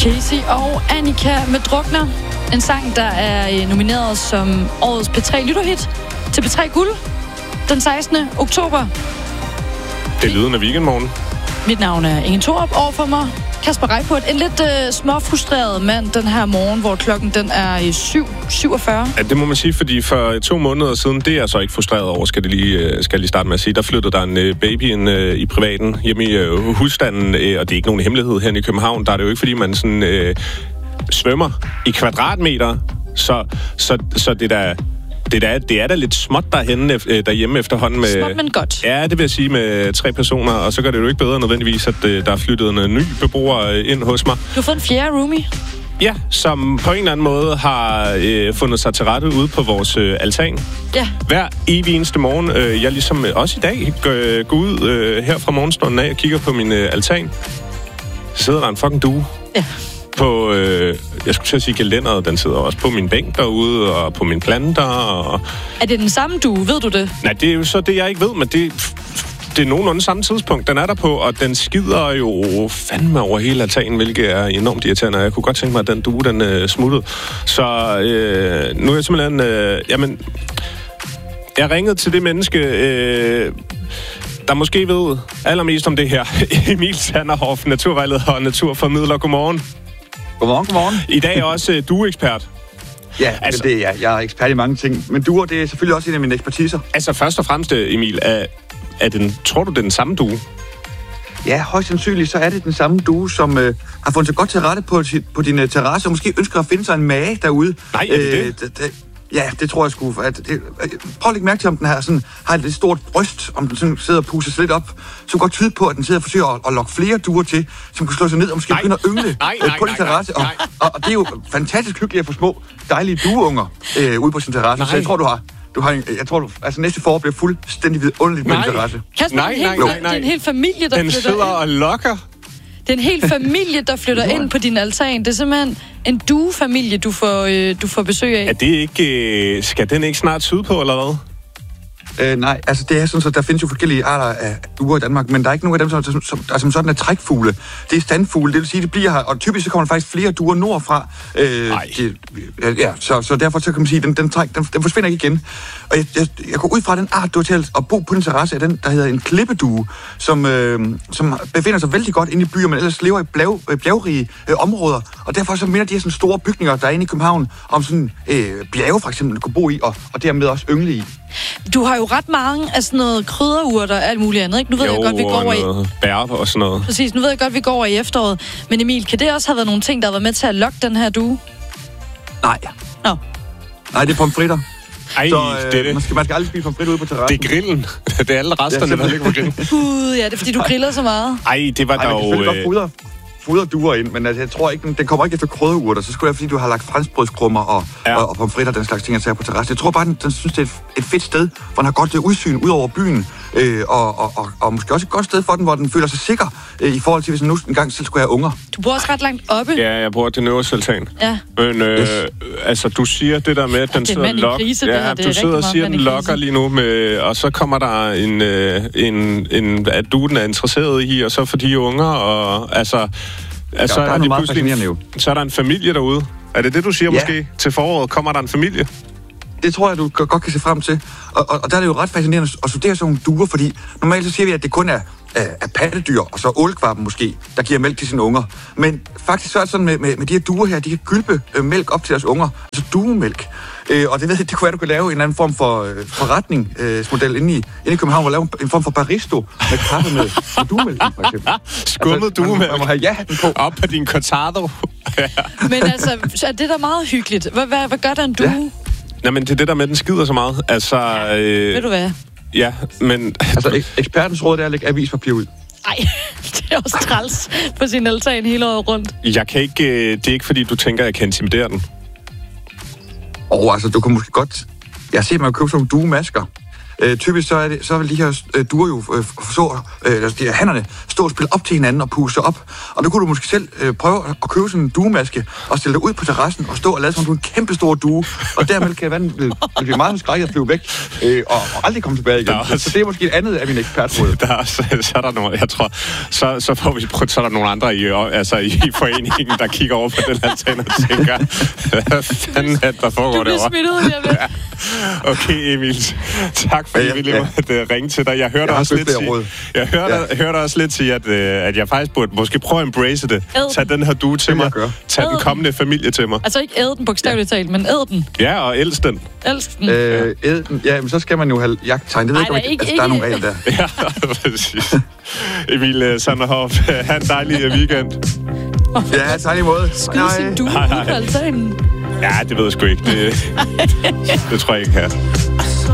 Casey og Annika med Drukner. En sang, der er nomineret som årets P3 lytterhit til P3 Guld den 16. oktober. Det lyder af weekendmorgen. Mit navn er Inge Thorup. Overfor mig Kasper Reippurt. En lidt småfrustreret mand den her morgen, hvor klokken den er 7:47. Ja, det må man sige, fordi for 2 måneder siden, det er jeg så ikke frustreret over, skal jeg lige starte med at sige. Der flyttede der en baby ind i privaten, hjemme i husstanden, og det er ikke nogen hemmelighed her i København. Der er det jo ikke, fordi man sådan svømmer i kvadratmeter, så det er da lidt småt derhjemme efterhånden. Med, småt, men godt. Ja, det vil jeg sige med 3 personer, og så gør det jo ikke bedre nødvendigvis, at der er flyttet en ny beboer ind hos mig. Du har fået en 4. roomie. Ja, som på en eller anden måde har fundet sig til rette ude på vores altan. Ja. Hver evig eneste morgen, jeg ligesom også i dag går ud her fra morgenstunden af og kigger på min altan. Så sidder der en fucking due. Ja. På, jeg skulle til at sige gelænderet, den sidder også på min bænk derude, og på mine planter. Og... Er det den samme due, ved du det? Nej, det er jo så det, jeg ikke ved, men det er nogenlunde samme tidspunkt, den er der på, og den skider jo fandme over hele altanen, hvilket er enormt irriterende. Jeg kunne godt tænke mig, at den due, den smuttede. Så nu er jeg simpelthen... jeg ringede til det menneske... der måske ved allermest om det her. Emil Sanderhoff, naturvejleder og naturformidler. Godmorgen. Godmorgen. I dag er også du-ekspert. Ja, altså, det er jeg. Jeg er ekspert i mange ting. Men duer, det er selvfølgelig også en af mine ekspertiser. Altså først og fremmest, Emil, tror du, det er den samme due? Ja, højst sandsynligt, så er det den samme due, som har fundet sig godt til rette på din terrasse, og måske ønsker at finde sig en mage derude. Nej, er det? Ja, det tror jeg sgu. Prøv at lægge mærke til, om den her sådan, har et lidt stort bryst, om den sådan sidder og puser sig lidt op, så godt tyde på, at den sidder og forsøger at lokke flere duer til, som kan slå sig ned og måske begynde at yngle på din terrasse. Og det er jo fantastisk hyggeligt at få små, dejlige dueunger ude på sin terrasse. Nej. Så jeg tror, altså næste forår bliver fuldstændig vidunderligt på din terrasse. Kasper, det er en hel familie, der den flytter sidder og lokker. Det er en hel familie, der flytter ind på din altan. Det er simpelthen en duefamilie, du får besøg af. Er det ikke... skal den ikke snart syde på, eller hvad? Nej, altså det er sådan, så der findes jo forskellige arter af duer i Danmark, men der er ikke nogen af dem, som sådan er trækfugle. Det er standfugle, det vil sige, det bliver her, og typisk så kommer der faktisk flere duer nordfra. Så derfor så kan man sige, den forsvinder ikke igen. Og jeg går ud fra, den art, du har til at bo på den terrasse, er den, der hedder en klippedue, som befinder sig vældig godt inde i byer, men ellers lever i bjergrige områder. Og derfor så minder de her sådan store bygninger, der er inde i København, om sådan bjerge for eksempel, du kan bo i, og dermed også yngle i. Du har jo ret mange af sådan noget krydderurter og alt muligt andet, ikke? Nu ved jeg godt, vi går over i bær og sådan noget. Præcis, nu ved jeg godt, vi går over i efteråret. Men Emil, kan det også have været nogle ting, der har været med til at lokke den her due? Nej. Nå. Nej, det er pomfritter. Ej, det. Man skal aldrig spise pomfritter ude på terrassen. Det er grillen. Det er alle resterne, der ligger på grillen. Ja, det er fordi, du griller så meget. Ej, det var dog... fodrer duer ind, men altså, jeg tror ikke, den kommer ikke efter krydderurter. Så skulle det være, fordi du har lagt franskbrødskrummer og pomfritter, den slags ting, jeg tager på terrassen. Jeg tror bare, den synes, det er et fedt sted, hvor den har godt udsyn ud over byen, og måske også et godt sted for den, hvor den føler sig sikker i forhold til, hvis den nu engang selv skulle have unger. Du bor også ret langt oppe. Ja, jeg bor den øverste altan. Ja. Men altså, du siger det der med, at den sidder og lokker. Ja, du sidder og siger, at den lokker lige nu, og så kommer der at duen er interesseret i, og så for de unger, og altså så er der en familie derude. Er det du siger måske? Til foråret kommer der en familie? Det tror jeg, du godt kan se frem til. Og der er det jo ret fascinerende at studere sådan nogle duer, fordi normalt så siger vi, at det kun er pattedyr, og så ålkvarpen måske, der giver mælk til sine unger. Men faktisk så er det sådan med de her duer her, de kan gylpe mælk op til deres unger, altså duemælk. Og det kunne være, du kan lave en eller anden form for forretningsmodel inde i København, hvor lave en form for baristo med kaffe med duemælk, for eksempel. Skummet duemælk. Man må have ja-hatten på. Op på din cortado. Men altså, er det da meget hyggeligt. Hvad gør der en due? Ja. Jamen, det er det der med, at den skider så meget. Altså... ved du hvad? Ja, men... Altså, ekspertens råd er at lægge avispapir ud. Nej, det er også træls på sin altan hele året rundt. Jeg kan ikke... det er ikke, fordi du tænker, at jeg kan intimidere den. Altså, du kan måske godt... Jeg har set mig købe sådan nogle duemasker. Typisk så vil de her duer jo de her hannerne stå og spille op til hinanden og puste op. Og der kunne du måske selv prøve at købe sådan en duemaske og stille dig ud på terrassen og stå og lade som du en kæmpe stor due. Og dermed kan vandet blive meget skrækket at flyve væk og aldrig komme tilbage igen. Så det er måske et andet af mine ekspertråd. Så er der nogle, jeg tror, så får vi prøvet, så er der nogle andre i foreningen, der kigger over på den her tænd og tænker, hvad fanden er der foregår derovre? Du bliver smittet, jeg ved. Okay, Emil. Tak fordi vi lige måtte ringe til dig. Jeg hørte også lidt sige, at jeg faktisk burde måske prøve at embrace det. Tag den her due til mig. Tag den kommende familie til mig. Altså ikke æde den bogstaveligt talt, men æd den. Ja, og elsk den. Elsk den. Æd den. Ja, men så skal man jo have jagttegn. Det ved jeg ikke, der er nogle regler der. Ja, præcis. Emil Sanderhoff, have en dejlig weekend. Ja, tak i måde. Skyde sin due ud på altanen. Ja, det ved jeg sgu ikke. Det tror jeg ikke her.